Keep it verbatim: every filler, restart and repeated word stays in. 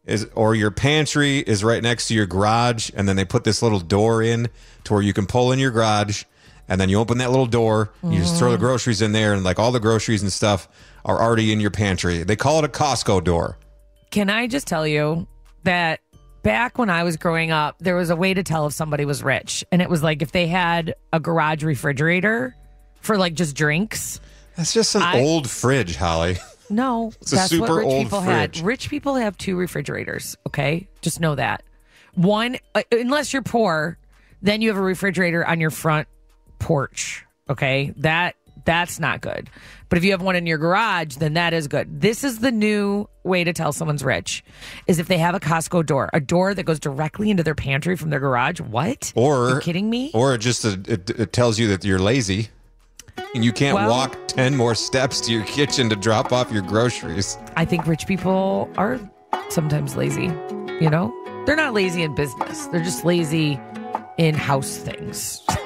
is, or your pantry is right next to your garage, and then they put this little door in to where you can pull in your garage, and then you open that little door, you mm. just throw the groceries in there, and like all the groceries and stuff are already in your pantry. They call it a Costco door. Can I just tell you that back when I was growing up, there was a way to tell if somebody was rich, and it was like if they had a garage refrigerator for like just drinks. That's just an I, old fridge, Holly. No, it's that's a super what rich old people fridge. had. Rich people have two refrigerators, okay? Just know that. One, uh, unless you're poor, then you have a refrigerator on your front porch, okay? That That's not good. But if you have one in your garage, then that is good. This is the new way to tell someone's rich, is if they have a Costco door, a door that goes directly into their pantry from their garage. What? Or, are you kidding me? Or it just uh, it, it tells you that you're lazy. And you can't well, walk ten more steps to your kitchen to drop off your groceries. I think rich people are sometimes lazy, you know? They're not lazy in business. They're just lazy in house things.